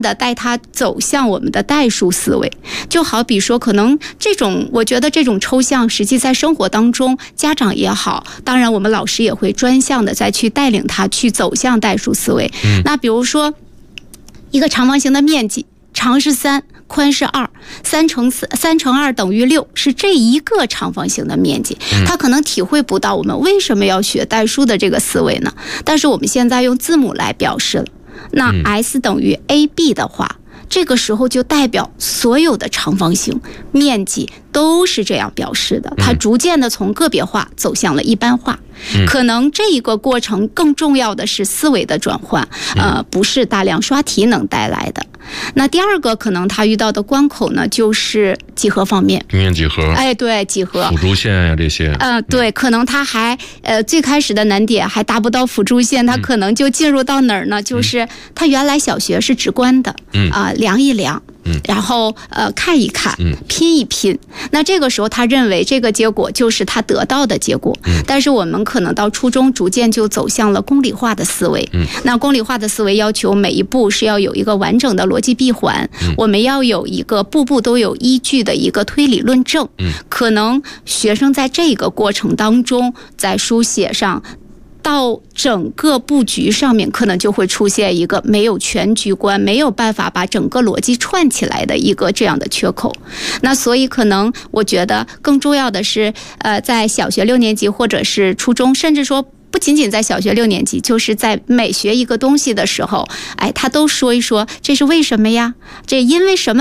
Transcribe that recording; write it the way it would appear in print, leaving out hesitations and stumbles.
的带他走向我们的代数思维。就好比说，可能我觉得这种抽象，实际在生活当中，家长也好，当然我们老师也会专项的再去带领他去走向代数思维。那比如说一个长方形的面积，长是3，宽是2，3乘2等于6，是这一个长方形的面积。他可能体会不到我们为什么要学代数的这个思维呢？但是我们现在用字母来表示了，那 S 等于 AB 的话，这个时候就代表所有的长方形面积都是这样表示的，它逐渐的从个别化走向了一般化。可能这一个过程更重要的是思维的转换，不是大量刷题能带来的。那第二个可能他遇到的关口呢，就是几何方面， 平面几何， 对，几何、 辅助线呀这些， 对，可能他还最开始的难点还达不到辅助线，他可能就进入到哪儿呢？就是他原来小学是直观的，量一量。然后看一看，拼一拼，那这个时候他认为这个结果就是他得到的结果。但是我们可能到初中逐渐就走向了公理化的思维。那公理化的思维要求每一步是要有一个完整的逻辑闭环，我们要有一个步步都有依据的一个推理论证。可能学生在这个过程当中，在书写上到整个布局上面，可能就会出现一个没有全局观，没有办法把整个逻辑串起来的一个这样的缺口。那所以可能我觉得更重要的是，在小学6年级或者是初中，甚至说不仅仅在小学6年级，就是在每学一个东西的时候，他都说一说这是为什么呀？这因为什么